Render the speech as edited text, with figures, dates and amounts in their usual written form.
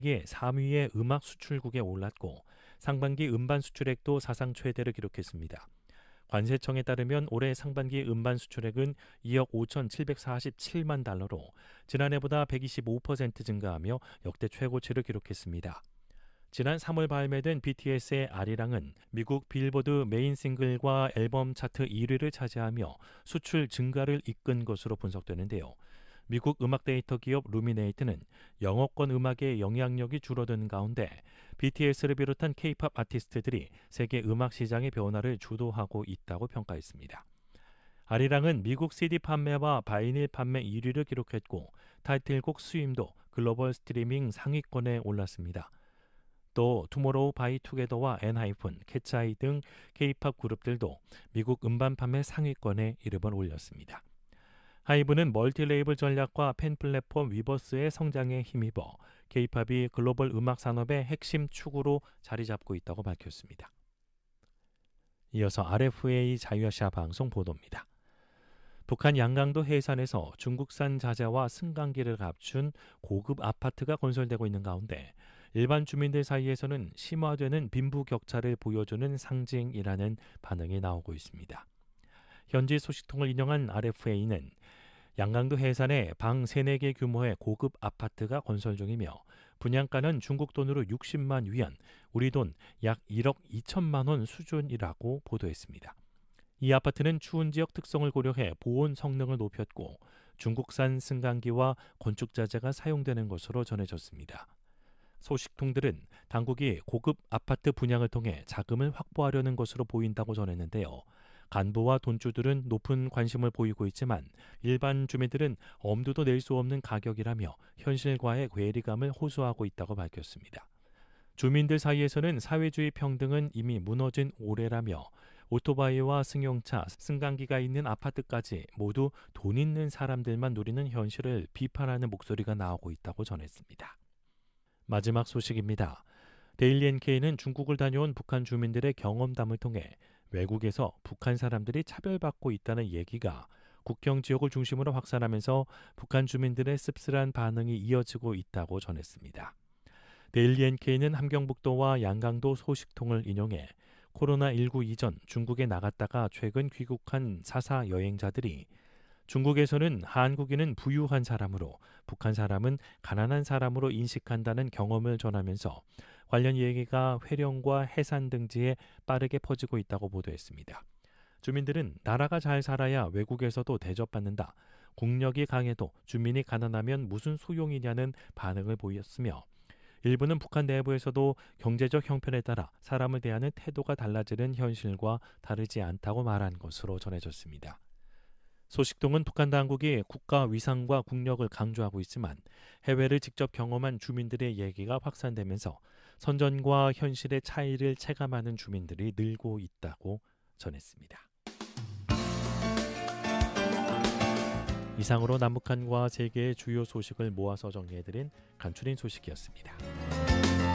세계 3위의 음악 수출국에 올랐고 상반기 음반 수출액도 사상 최대를 기록했습니다. 관세청에 따르면 올해 상반기 음반 수출액은 2억 5,747만 달러로 지난해보다 125% 증가하며 역대 최고치를 기록했습니다. 지난 3월 발매된 BTS의 아리랑은 미국 빌보드 메인 싱글과 앨범 차트 1위를 차지하며 수출 증가를 이끈 것으로 분석되는데요. 미국 음악 데이터 기업 루미네이트는 영어권 음악의 영향력이 줄어든 가운데 BTS를 비롯한 K-팝 아티스트들이 세계 음악 시장의 변화를 주도하고 있다고 평가했습니다. 아리랑은 미국 CD 판매와 바이닐 판매 1위를 기록했고 타이틀곡 수임도 글로벌 스트리밍 상위권에 올랐습니다. 또 투모로우 바이 투게더와 엔하이픈, 캣츠아이 등 K-팝 그룹들도 미국 음반 판매 상위권에 이름을 올렸습니다. 하이브는 멀티 레이블 전략과 팬 플랫폼 위버스의 성장에 힘입어 K-팝이 글로벌 음악 산업의 핵심 축으로 자리 잡고 있다고 밝혔습니다. 이어서 RFA 자유아시아 방송 보도입니다. 북한 양강도 해산에서 중국산 자재와 승강기를 갖춘 고급 아파트가 건설되고 있는 가운데 일반 주민들 사이에서는 심화되는 빈부격차를 보여주는 상징이라는 반응이 나오고 있습니다. 현지 소식통을 인용한 RFA는 양강도 해산에 방 3, 4개 규모의 고급 아파트가 건설 중이며 분양가는 중국 돈으로 60만 위안, 우리 돈 약 1억 2천만 원 수준이라고 보도했습니다. 이 아파트는 추운 지역 특성을 고려해 보온 성능을 높였고 중국산 승강기와 건축자재가 사용되는 것으로 전해졌습니다. 소식통들은 당국이 고급 아파트 분양을 통해 자금을 확보하려는 것으로 보인다고 전했는데요. 간부와 돈주들은 높은 관심을 보이고 있지만 일반 주민들은 엄두도 낼 수 없는 가격이라며 현실과의 괴리감을 호소하고 있다고 밝혔습니다. 주민들 사이에서는 사회주의 평등은 이미 무너진 오래라며 오토바이와 승용차, 승강기가 있는 아파트까지 모두 돈 있는 사람들만 누리는 현실을 비판하는 목소리가 나오고 있다고 전했습니다. 마지막 소식입니다. 데일리 NK는 중국을 다녀온 북한 주민들의 경험담을 통해 외국에서 북한 사람들이 차별받고 있다는 얘기가 국경 지역을 중심으로 확산하면서 북한 주민들의 씁쓸한 반응이 이어지고 있다고 전했습니다. 데일리 NK는 함경북도와 양강도 소식통을 인용해 코로나19 이전 중국에 나갔다가 최근 귀국한 사사 여행자들이 중국에서는 한국인은 부유한 사람으로 북한 사람은 가난한 사람으로 인식한다는 경험을 전하면서 관련 얘기가 회령과 해산 등지에 빠르게 퍼지고 있다고 보도했습니다. 주민들은 나라가 잘 살아야 외국에서도 대접받는다. 국력이 강해도 주민이 가난하면 무슨 소용이냐는 반응을 보였으며 일부는 북한 내부에서도 경제적 형편에 따라 사람을 대하는 태도가 달라지는 현실과 다르지 않다고 말한 것으로 전해졌습니다. 소식통은 북한 당국이 국가 위상과 국력을 강조하고 있지만 해외를 직접 경험한 주민들의 얘기가 확산되면서 선전과 현실의 차이를 체감하는 주민들이 늘고 있다고 전했습니다. 이상으로 남북한과 세계의 주요 소식을 모아서 정리해드린 간추린 소식이었습니다.